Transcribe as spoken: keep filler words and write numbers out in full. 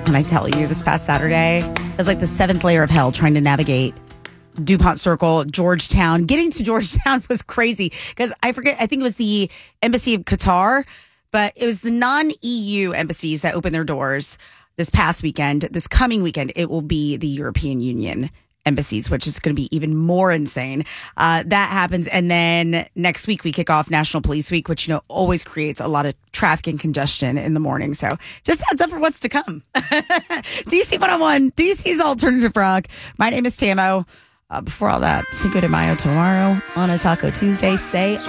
when I tell you this past Saturday, it was like the seventh layer of hell trying to navigate DuPont Circle, Georgetown. Getting to Georgetown was crazy because I forget, I think it was the Embassy of Qatar, but it was the non-E U embassies that opened their doors this past weekend. This coming weekend, it will be the European Union embassies, which is going to be even more insane. Uh, that happens. And then next week, we kick off National Police Week, which, you know, always creates a lot of traffic and congestion in the morning. So just heads up for what's to come. D C one oh one, D C's Alternative Rock. My name is Tamo. Uh, before all that, Cinco de Mayo tomorrow on a Taco Tuesday. Say